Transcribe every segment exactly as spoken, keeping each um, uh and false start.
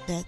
That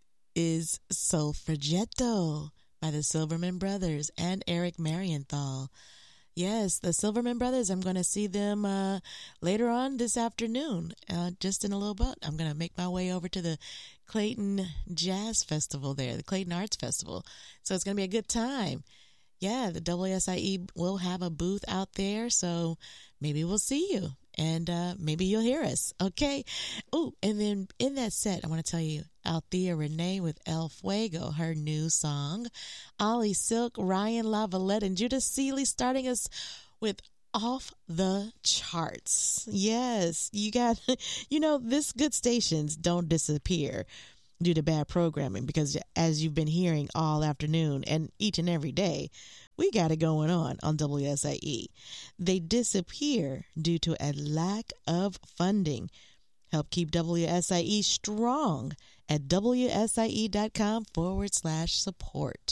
is Solfeggetto by the Silverman Brothers and Eric Marienthal. Yes, the Silverman Brothers, I'm going to see them uh, later on this afternoon, uh, just in a little bit. I'm going to make my way over to the Clayton Jazz Festival there, the Clayton Arts Festival. So it's going to be a good time. Yeah, the W S I E will have a booth out there, so maybe we'll see you. And uh, maybe you'll hear us, okay? Oh, and then in that set, I want to tell you, Althea Renee with El Fuego, her new song. Ollie Silk, Ryan LaVallette, and Judah Seeley starting us with Off the Charts. Yes, you got, you know, this good stations don't disappear due to bad programming, because as you've been hearing all afternoon and each and every day, we got it going on on W S I E. They disappear due to a lack of funding. Help keep W S I E strong at wsie.com forward slash support.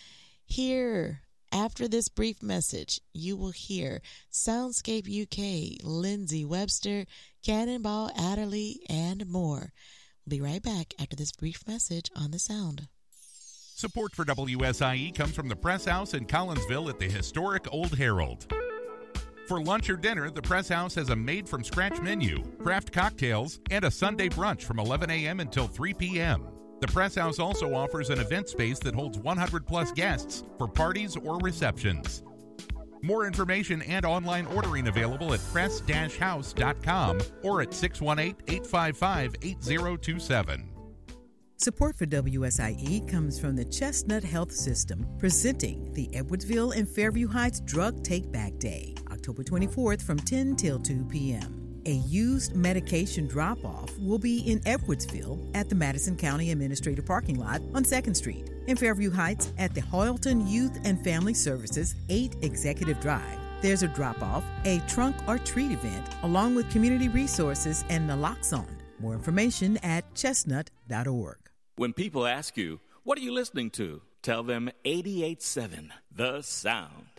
Here, after this brief message, you will hear Soundscape U K, Lindsay Webster, Cannonball Adderley, and more. We'll be right back after this brief message on The Sound. Support for W S I E comes from the Press House in Collinsville at the historic Old Herald. For lunch or dinner, the Press House has a made-from-scratch menu, craft cocktails, and a Sunday brunch from eleven a.m. until three p.m. The Press House also offers an event space that holds one hundred plus guests for parties or receptions. More information and online ordering available at press dash house dot com or at six one eight, eight five five, eight zero two seven. Support for W S I E comes from the Chestnut Health System, presenting the Edwardsville and Fairview Heights Drug Take Back Day, October twenty-fourth from ten till two p.m. A used medication drop-off will be in Edwardsville at the Madison County Administrative Parking Lot on second Street. In Fairview Heights at the Hoyleton Youth and Family Services eight Executive Drive. There's a drop-off, a trunk or treat event, along with community resources and naloxone. More information at chestnut dot org. When people ask you, what are you listening to? Tell them eighty-eight point seven, The Sound.